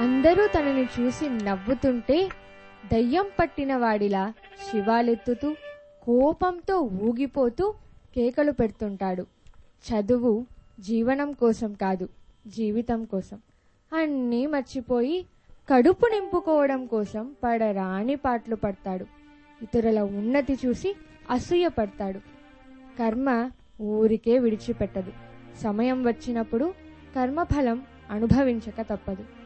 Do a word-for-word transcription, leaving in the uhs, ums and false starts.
అందరూ తనని చూసి నవ్వుతుంటే దయ్యం పట్టిన వాడిలా శివాలెత్తుతూ కోపంతో ఊగిపోతూ కేకలు పెడుతుంటాడు. చదువు జీవనం కోసం కాదు, జీవితం కోసం. అన్నీ మర్చిపోయి కడుపు నింపుకోవడం కోసం పడరాని పాటలు పడతాడు. ఇతరుల ఉన్నతి చూసి అసూయ పడతాడు. కర్మ ఊరికే విడిచిపెట్టదు. సమయం వచ్చినప్పుడు కర్మఫలం అనుభవించక తప్పదు.